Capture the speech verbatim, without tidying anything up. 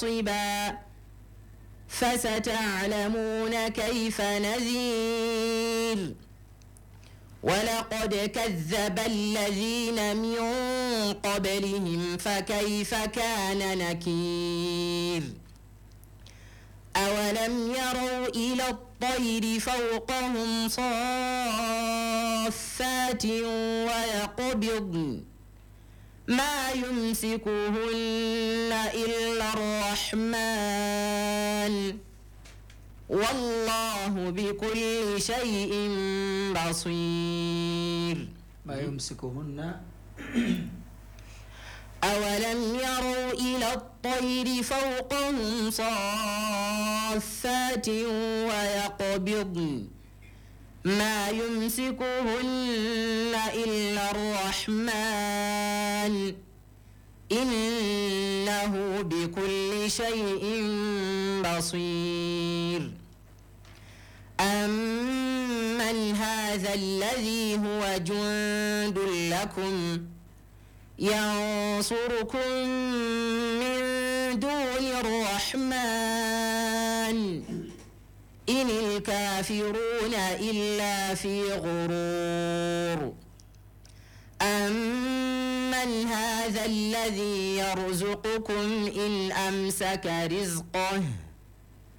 نصبا فستعلمون كيف نذير ولقد كذب الذين من قبلهم فكيف كان نكير أولم يروا إلى الطير فوقهم صافات ويقبضن ما يمسكهن إلا الرحمن والله بكل شيء بصير. ما يمسكهن أولم يروا إلى الطير فوقهم صافات ويقبضن ما يمسكهن إلا الرحمن إنه بكل شيء بصير. أمن هذا الذي هو جند لكم ينصركم من دون الرحمن إن الكافرون إلا في غرور. أمن هذا الذي يرزقكم إن أمسك رزقه